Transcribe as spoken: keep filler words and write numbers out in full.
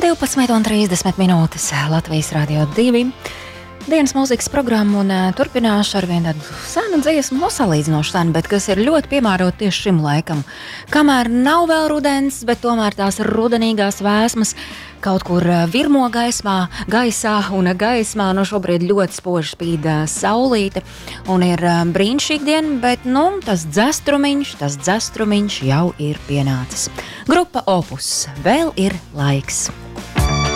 divpadsmit un trīsdesmit minūtes Latvijas Radio divi. Dienas mūzikas programmu un uh, turpināšu ar vienu tādu senu dziesmu, no salīdzinoši senu, bet kas ir ļoti piemērot tieši šim laikam. Kamēr nav vēl rudens, bet tomēr tās rudenīgās vēsmas kaut kur uh, virmo gaismā, gaisā un gaismā, nu šobrīd ļoti spoži spīd uh, saulīte un ir uh, brīnišķīgi diena, bet nu tas dzestrumiņš, tas dzestrumiņš jau ir pienācis. Grupa Opus, vēl ir laiks.